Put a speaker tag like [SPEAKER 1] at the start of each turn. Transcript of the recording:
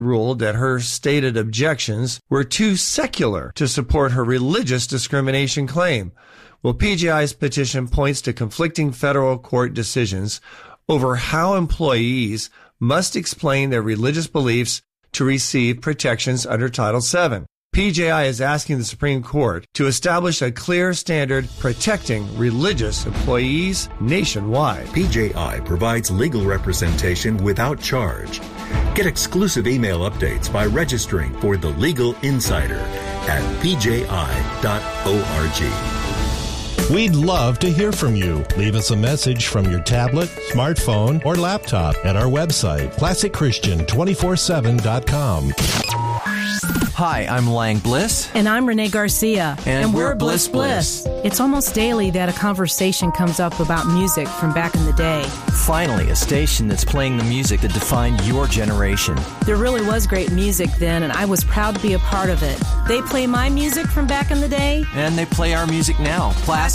[SPEAKER 1] ruled that her stated objections were too secular to support her religious discrimination claim. Well, PJI's petition points to conflicting federal court decisions over how employees must explain their religious beliefs to receive protections under Title VII. PJI is asking the Supreme Court to establish a clear standard protecting religious employees nationwide.
[SPEAKER 2] PJI provides legal representation without charge. Get exclusive email updates by registering for The Legal Insider at pji.org.
[SPEAKER 3] We'd love to hear from you. Leave us a message from your tablet, smartphone, or laptop at our website, ClassicChristian247.com.
[SPEAKER 4] Hi, I'm Lang Bliss.
[SPEAKER 5] And I'm Renee Garcia.
[SPEAKER 4] And we're Bliss Bliss.
[SPEAKER 5] It's almost daily that a conversation comes up about music from back in the day.
[SPEAKER 4] Finally, a station that's playing the music that defined your generation.
[SPEAKER 5] There really was great music then, and I was proud to be a part of it. They play my music from back in the day.
[SPEAKER 4] And they play our music now. Classic